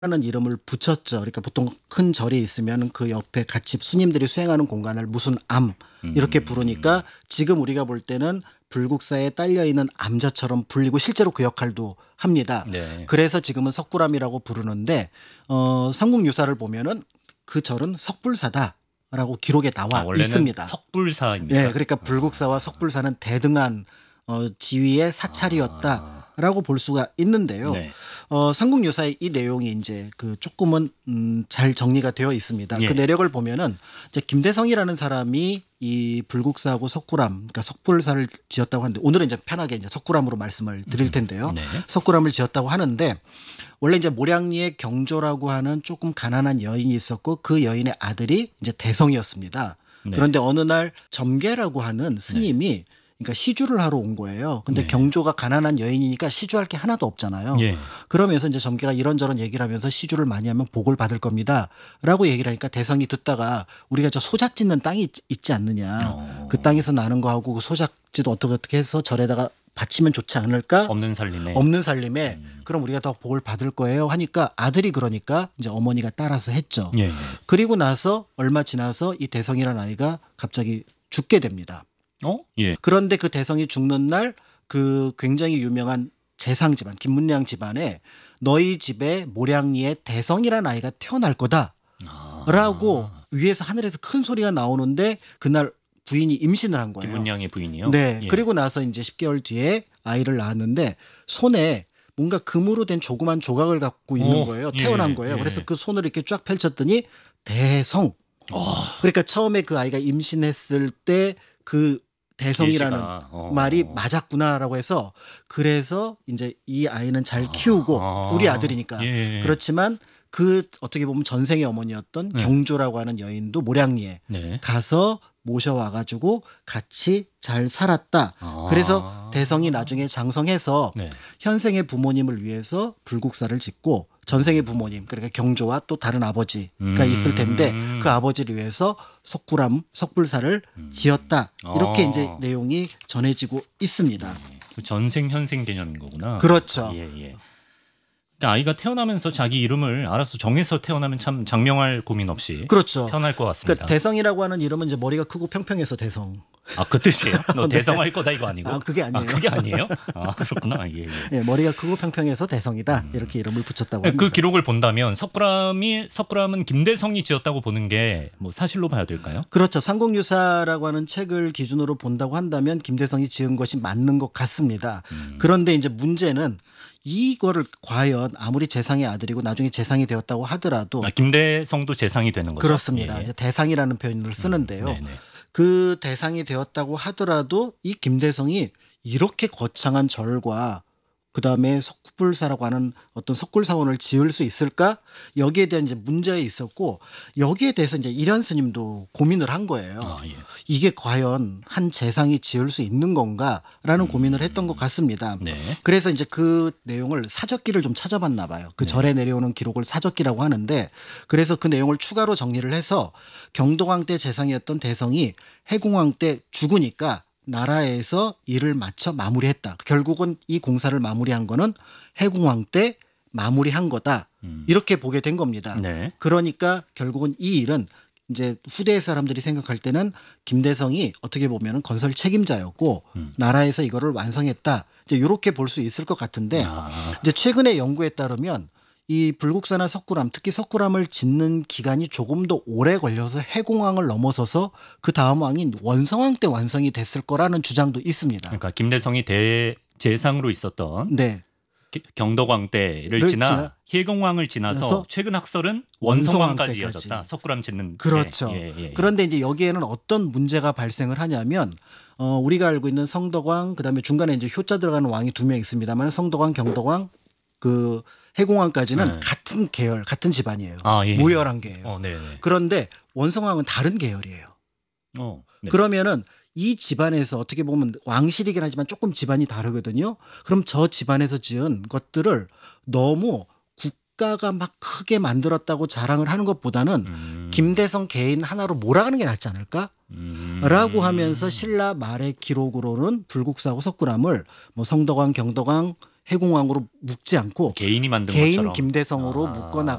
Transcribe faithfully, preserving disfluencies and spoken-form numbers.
라는 이름을 붙였죠. 그러니까 보통 큰 절이 있으면 그 옆에 같이 스님들이 수행하는 공간을 무슨 암 이렇게 부르니까 지금 우리가 볼 때는 불국사에 딸려 있는 암자처럼 불리고 실제로 그 역할도 합니다. 네. 그래서 지금은 석굴암이라고 부르는데 어, 삼국유사를 보면은 그 절은 석불사다라고 기록에 나와 아, 원래는 있습니다. 석불사입니다. 네, 그러니까 불국사와 석불사는 대등한 어, 지위의 사찰이었다라고 볼 수가 있는데요. 네. 어, 삼국유사의 이 내용이 이제 그 조금은 음, 잘 정리가 되어 있습니다. 예. 그 내력을 보면은 이제 김대성이라는 사람이 이 불국사하고 석굴암, 그러니까 석불사를 지었다고 하는데 오늘은 이제 편하게 이제 석굴암으로 말씀을 드릴 텐데요. 네. 석굴암을 지었다고 하는데 원래 이제 모량리에 경조라고 하는 조금 가난한 여인이 있었고 그 여인의 아들이 이제 대성이었습니다. 네. 그런데 어느 날 점계라고 하는 스님이 그러니까 시주를 하러 온 거예요. 근데 네. 경조가 가난한 여인이니까 시주할 게 하나도 없잖아요. 예. 그러면서 이제 점계가 이런저런 얘기를 하면서 시주를 많이 하면 복을 받을 겁니다. 라고 얘기를 하니까 대성이 듣다가 우리가 저 소작 짓는 땅이 있- 있지 않느냐. 어. 그 땅에서 나는 거하고 그 소작지도 어떻게 어떻게 해서 절에다가 바치면 좋지 않을까? 없는 살림에. 없는 살림에 그럼 우리가 더 복을 받을 거예요 하니까 아들이 그러니까 이제 어머니가 따라서 했죠. 예. 예. 그리고 나서 얼마 지나서 이 대성이라는 아이가 갑자기 죽게 됩니다. 어? 예. 그런데 그 대성이 죽는 날 그 굉장히 유명한 재상 집안 김문량 집안에 너희 집에 모량리에 대성이라는 아이가 태어날 거다라고 아. 위에서 하늘에서 큰 소리가 나오는데 그날 부인이 임신을 한 거예요. 김문양의 부인이요? 네. 예. 그리고 나서 이제 십 개월 뒤에 아이를 낳았는데 손에 뭔가 금으로 된 조그만 조각을 갖고 있는 오, 거예요. 예, 태어난 거예요. 예. 그래서 그 손을 이렇게 쫙 펼쳤더니 대성. 그러니까 처음에 그 아이가 임신했을 때 그 대성이라는 예시가, 어. 말이 맞았구나라고 해서 그래서 이제 이 아이는 잘 키우고 아. 우리 아들이니까 예. 그렇지만 그 어떻게 보면 전생의 어머니였던 네. 경조라고 하는 여인도 모량리에 네. 가서 모셔와가지고 같이 잘 살았다. 아. 그래서 대성이 나중에 장성해서 네. 현생의 부모님을 위해서 불국사를 짓고 전생의 부모님 그러니까 경조와 또 다른 아버지가 음. 있을 텐데 그 아버지를 위해서 석굴암 석불사를 지었다. 이렇게 아. 이제 내용이 전해지고 있습니다. 그 전생 현생 개념인 거구나. 그렇죠. 예, 예. 그러니까 아이가 태어나면서 자기 이름을 알아서 정해서 태어나면 참 장명할 고민 없이 그렇죠. 편할 것 같습니다. 그러니까 대성이라고 하는 이름은 이제 머리가 크고 평평해서 대성. 아, 그 뜻이에요? 너 네. 대성할 거다 이거 아니고? 아, 그게 아니에요. 그게 아니에요? 아, 그렇구나. 예, 예. 예, 머리가 크고 평평해서 대성이다. 이렇게 이름을 붙였다고 합니다. 그 기록을 본다면 석굴암이 석굴암은 김대성이 지었다고 보는 게 뭐 사실로 봐야 될까요? 그렇죠. 삼국유사라고 하는 책을 기준으로 본다고 한다면 김대성이 지은 것이 맞는 것 같습니다. 그런데 이제 문제는 이거를 과연 아무리 재상의 아들이고 나중에 재상이 되었다고 하더라도 아, 김대성도 재상이 되는 거죠? 그렇습니다. 예, 예. 이제 대상이라는 표현을 쓰는데요. 네, 네. 그 대상이 되었다고 하더라도 이 김대성이 이렇게 거창한 절과 그다음에 석불사라고 하는 어떤 석굴사원을 지을 수 있을까? 여기에 대한 이제 문제가 있었고 여기에 대해서 이제 일현 스님도 고민을 한 거예요. 아, 예. 이게 과연 한 재상이 지을 수 있는 건가라는 고민을 했던 것 같습니다. 네. 그래서 이제 그 내용을 사적기를 좀 찾아봤나 봐요. 그 절에 내려오는 기록을 사적기라고 하는데 그래서 그 내용을 추가로 정리를 해서 경동왕 때 재상이었던 대성이 해공왕 때 죽으니까 나라에서 일을 마쳐 마무리했다. 결국은 이 공사를 마무리한 거는 해공왕 때 마무리한 거다. 이렇게 보게 된 겁니다. 네. 그러니까 결국은 이 일은 이제 후대 사람들이 생각할 때는 김대성이 어떻게 보면 건설 책임자였고 음. 나라에서 이거를 완성했다. 이제 이렇게 볼 수 있을 것 같은데 아. 이제 최근의 연구에 따르면 이 불국사나 석굴암 특히 석굴암을 짓는 기간이 조금 더 오래 걸려서 해공왕을 넘어서서 그 다음 왕인 원성왕 때 완성이 됐을 거라는 주장도 있습니다. 그러니까 김대성이 대재상으로 있었던 네. 기- 경덕왕 때를 를 지나 지나- 해공왕을 지나서 지나서 최근 학설은 원성왕 원성왕까지 때까지. 이어졌다. 석굴암 짓는. 그렇죠. 예, 예, 예. 그런데 이제 여기에는 어떤 문제가 발생을 하냐면 어, 우리가 알고 있는 성덕왕 그다음에 중간에 이제 효자 들어가는 왕이 두 명 있습니다만 성덕왕, 경덕왕, 그 해공왕까지는 네. 같은 계열, 같은 집안이에요. 아, 예. 무열한 계예요. 어, 네, 네. 그런데 원성왕은 다른 계열이에요. 어, 네. 그러면은 이 집안에서 어떻게 보면 왕실이긴 하지만 조금 집안이 다르거든요. 그럼 저 집안에서 지은 것들을 너무 국가가 막 크게 만들었다고 자랑을 하는 것보다는 음. 김대성 개인 하나로 몰아가는 게 낫지 않을까? 음. 라고 하면서 신라 말의 기록으로는 불국사하고 석굴암을 뭐 성덕왕, 경덕왕, 해공왕으로 묶지 않고 개인이 만든 개인 것처럼. 김대성으로 아. 묶어나가